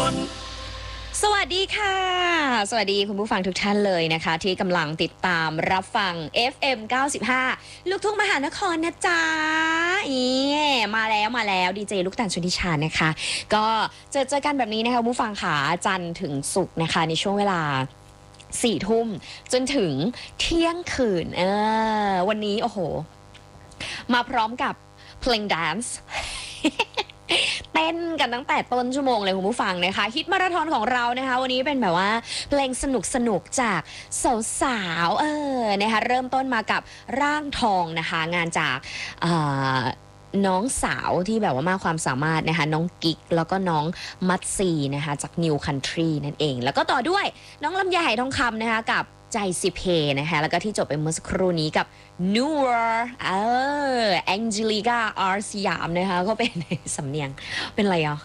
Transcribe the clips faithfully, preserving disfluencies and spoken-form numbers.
สวัสดีค่ะสวัสดีคุณผู้ฟังทุกท่านเลยนะคะที่กำลังติดตามรับฟัง เอฟ เอ็ม เก้าสิบห้า ลูกทุ่งมหานครนะจ๊ะอีมาแล้วมาแล้วดีเจลูกตาลชนทิชานะคะก็เจอเจอกันแบบนี้นะคะคุณผู้ฟังค่ะจันทร์ถึงศุกร์นะคะในช่วงเวลาสี่ทุ่มจนถึงเที่ยงคืนเออวันนี้โอ้โหมาพร้อมกับเพลงแดนซ์เต้นกันตั้งแต่ต้นชั่วโมงเลยคุณผู้ฟังนะคะฮิตมาราธอนของเรานะคะวันนี้เป็นแบบว่าเพลงสนุกสนุกจากสาวๆเออนะคะเริ่มต้นมากับร่างทองนะคะงานจากน้องสาวที่แบบว่ามากความสามารถนะคะน้องกิ๊กแล้วก็น้องมัตซีนะคะจาก New Country นั่นเองแล้วก็ต่อด้วยน้องลำไยไหทองคำนะคะกับใจสิเพนะคะแล้วก็ที่จบไปเมื่อสักครู่นี้กับ Newer เออแองเจลิก้าอาร์สยามนะคะก็เป็นสำเนียงเป็นอะไรอ่ะ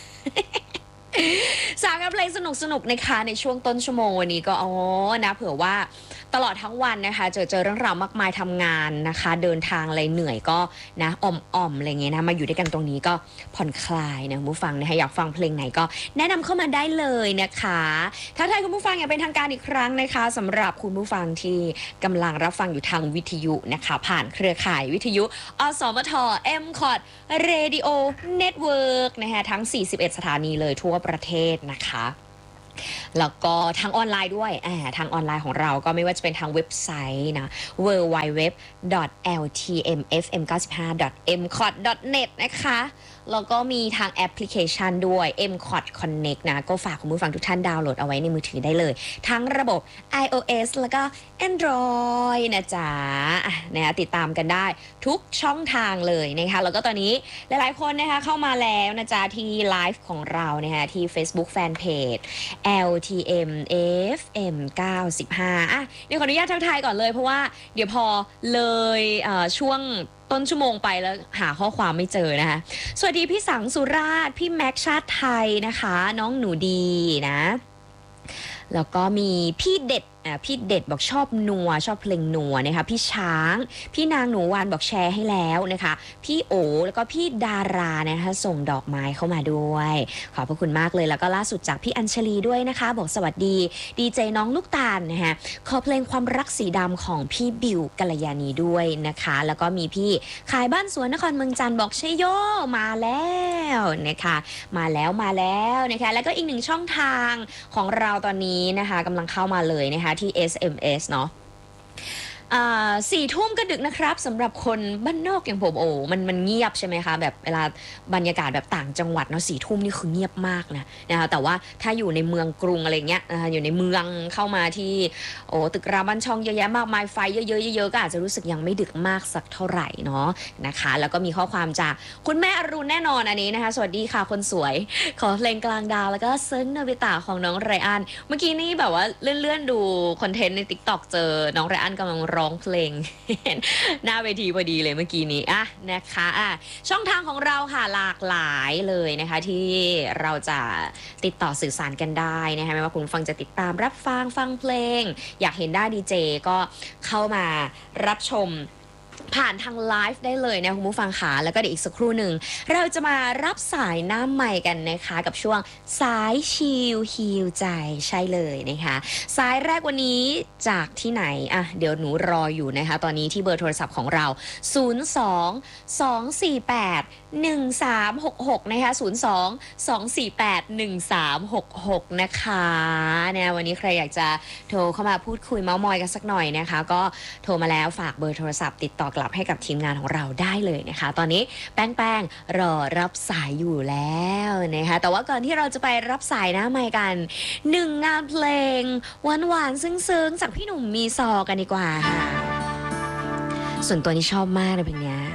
สามกับเพลงสนุกสนุกนะคะในช่วงต้นชั่วโมงวันนี้ก็อ๋อนะเผื่อว่าตลอดทั้งวันนะคะเจอเจอเรื่องราวมากมายทำงานนะคะเดินทางอะไรเหนื่อยก็นะอ่อมๆอะไรเงี้ยนะมาอยู่ด้วยกันตรงนี้ก็ผ่อนคลายนะคุณผู้ฟังนะคะอยากฟังเพลงไหนก็แนะนำเข้ามาได้เลยนะคะถ้าใครคุณผู้ฟังอยากเป็นทางการอีกครั้งนะคะสำหรับคุณผู้ฟังที่กำลังรับฟังอยู่ทางวิทยุนะคะผ่านเครือข่ายวิทยุอสมท เอ็ม คอท Radio Network นะคะทั้งสี่สิบเอ็ดสถานีเลยทั่วประเทศนะคะแล้วก็ทางออนไลน์ด้วยทางออนไลน์ของเราก็ไม่ว่าจะเป็นทางเว็บไซต์นะ ดับเบิลยู ดับเบิลยู ดับเบิลยู ดอท แอล ที เอ็ม เอฟ เอ็ม เก้าสิบห้า ดอท เอ็ม คอท ดอท เน็ต นะคะแล้วก็มีทางแอปพลิเคชันด้วย เอ็ม คอท Connect นะก็ฝากคุณผู้ฟังทุกท่านดาวน์โหลดเอาไว้ในมือถือได้เลยทั้งระบบ iOS แล้วก็ Android นะจ๊ะนะคะติดตามกันได้ทุกช่องทางเลยนะคะแล้วก็ตอนนี้หลายๆคนนะคะเข้ามาแล้วนะจ๊ะที่ไลฟ์ของเรานะคะที่ Facebook Fanpage แอล ที เอ็ม เอฟ เอ็ม เก้าสิบห้า อ่ะเดี๋ยวขออนุญาตทักทายก่อนเลยเพราะว่าเดี๋ยวพอเลยเอ่อช่วงต้นชั่วโมงไปแล้วหาข้อความไม่เจอนะคะสวัสดีพี่สังสุราษฎร์พี่แม็กชาติไทยนะคะน้องหนูดีนะแล้วก็มีพี่เด็ดพี่เด็ดบอกชอบนัวชอบเพลงนัวนะคะพี่ช้างพี่นางหนูวานบอกแชร์ให้แล้วนะคะพี่โอแล้วก็พี่ดารานะคะส่งดอกไม้เข้ามาด้วยขอบพระคุณมากเลยแล้วก็ล่าสุดจากพี่อัญชลีด้วยนะคะบอกสวัสดีดีเจน้องลูกตาลนะคะขอเพลงความรักสีดำของพี่บิวกัลยาณีด้วยนะคะแล้วก็มีพี่ขายบ้านสวนนครเมืองจันทร์บอกชัยโยมาแล้วนะคะมาแล้วมาแล้วนะคะแล้วก็อีกหนึ่งช่องทางของเราตอนนี้นะคะกำลังเข้ามาเลยนะคะที่ เอส เอ็ม เอส เนาะสี่ทุ่มก็ดึกนะครับสำหรับคนบ้านนอกอย่างผมโอ้มันมันเงียบใช่ไหมคะแบบเวลาบรรยากาศแบบต่างจังหวัดเนาะสี่ทุ่มนี่คือเงียบมากนะนะคะแต่ว่าถ้าอยู่ในเมืองกรุงอะไรเงี้ยนะคะอยู่ในเมืองเข้ามาที่โอ้ตึกรามบ้านช่องเยอะแยะมากมายไฟเยอะๆเยอะๆก็อาจจะรู้สึกยังไม่ดึกมากสักเท่าไหร่เนาะนะคะแล้วก็มีข้อความจากคุณแม่อรุณแน่นอนอันนี้นะคะสวัสดีค่ะคนสวยขอเพลงกลางดาวแล้วก็เซิร์นนาวิตาของน้องไรอันเมื่อกี้นี่แบบว่าเลื่อนๆดูคอนเทนต์ใน ติ๊กต็อก เจอน้องไรอันกำลังร้องเพลงหน้าเวทีพอดีเลยเมื่อกี้นี้อ่ะนะคะอ่ะช่องทางของเราค่ะหลากหลายเลยนะคะที่เราจะติดต่อสื่อสารกันได้นะคะไม่ว่าคุณฟังจะติดตามรับฟังฟังเพลงอยากเห็นได้ดีเจก็เข้ามารับชมผ่านทางไลฟ์ได้เลยนะคุณผู้ฟังค่ะแล้วก็เดี๋ยวอีกสักครู่หนึ่งเราจะมารับสายหน้าใหม่กันนะคะกับช่วงสายชิลฮิลใจใช่เลยนะคะสายแรกวันนี้จากที่ไหนอ่ะเดี๋ยวหนูรออยู่นะคะตอนนี้ที่เบอร์โทรศัพท์ของเราศูนย์ สอง สอง สี่ แปด หนึ่ง สาม หก หกนะคะศูนย์ สอง สอง สี่ แปด หนึ่ง สาม หก หกนะคะเนี่ยวันนี้ใครอยากจะโทรเข้ามาพูดคุยเม้ามอยกันสักหน่อยนะคะก็โทรมาแล้วฝากเบอร์โทรศัพท์ติดต่อกลับให้กับทีมงานของเราได้เลยนะคะตอนนี้แป้งแป้งรอรับสายอยู่แล้วนะคะแต่ว่าก่อนที่เราจะไปรับสายหน้าไมค์กันหนึ่งงานเพลงหวานๆซึ้งๆจากพี่หนุ่มมีซอกันดีกว่าค่ะส่วนตัวนี้ชอบมากเลยเพลงนี้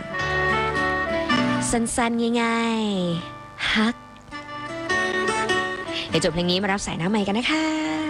สั้นๆง่ายๆฮักเดี๋ยวจบเพลงนี้มารับสายหน้าไมค์กันนะคะ